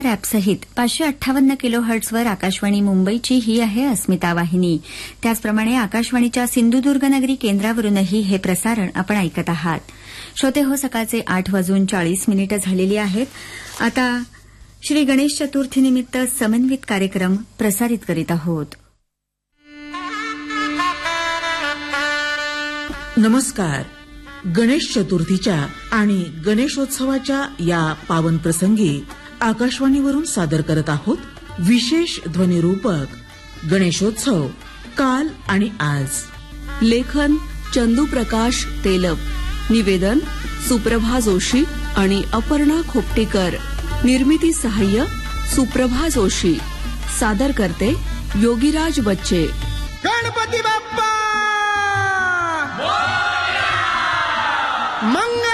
ॲपसहित 558 किलोहर्ट्झवर आकाशवाणी मुंबईची ही आहे अस्मिता वाहिनी. त्याचप्रमाणे आकाशवाणीच्या सिंधुदुर्ग नगरी केंद्रावरूनही हे प्रसारण आपण ऐकत आहात. श्रोते हो, सकाळचे 8:40 झालेली आहेत. आता श्री गणेश चतुर्थीनिमित्त समन्वित कार्यक्रम प्रसारित करीत आहोत. नमस्कार. गणेश चतुर्थीच्या आणि गणेशोत्सवाच्या या पावन प्रसंगी आकाशवाणीवरून सादर करत आहोत विशेष ध्वनिरूपक गणेशोत्सव काल आणि आज. लेखन चंदूप्रकाश तेलप, निवेदन सुप्रभा जोशी आणि अपर्णा खोपटेकर, निर्मिती सहाय्य सुप्रभा जोशी, सादर करते योगीराज बच्चे. गणपती बाप्पा मंगल